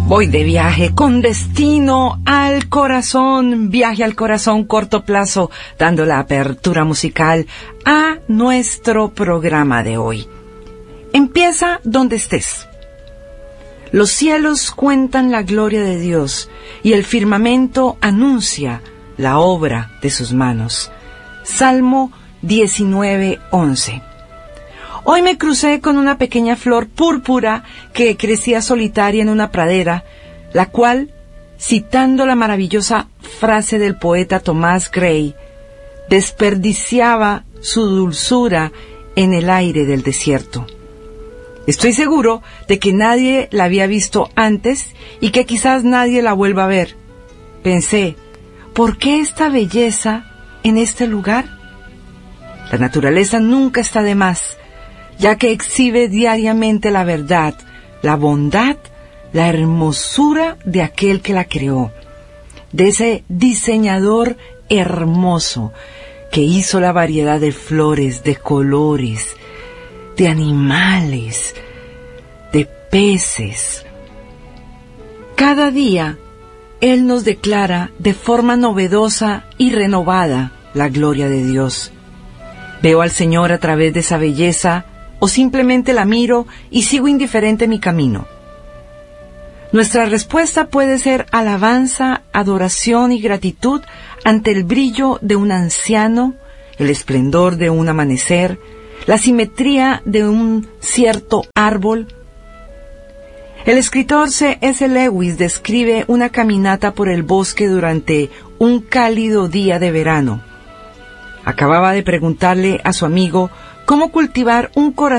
Voy de viaje con destino al corazón, viaje al corazón corto plazo, dando la apertura musical a nuestro programa de hoy. Empieza donde estés. Los cielos cuentan la gloria de Dios y el firmamento anuncia la obra de sus manos. Salmo 19:11. Hoy me crucé con una pequeña flor púrpura que crecía solitaria en una pradera, la cual, citando la maravillosa frase del poeta Thomas Gray, desperdiciaba su dulzura en el aire del desierto. Estoy seguro de que nadie la había visto antes y que quizás nadie la vuelva a ver. Pensé, ¿por qué esta belleza en este lugar? La naturaleza nunca está de más, ya que exhibe diariamente la verdad, la bondad, la hermosura de aquel que la creó, de ese diseñador hermoso que hizo la variedad de flores, de colores, de animales, de peces. Cada día, Él nos declara de forma novedosa y renovada la gloria de Dios. Veo al Señor a través de esa belleza, o simplemente la miro y sigo indiferente mi camino. Nuestra respuesta puede ser alabanza, adoración y gratitud ante el brillo de un anciano, el esplendor de un amanecer, la simetría de un cierto árbol. El escritor C.S. Lewis describe una caminata por el bosque durante un cálido día de verano. Acababa de preguntarle a su amigo cómo cultivar un corazón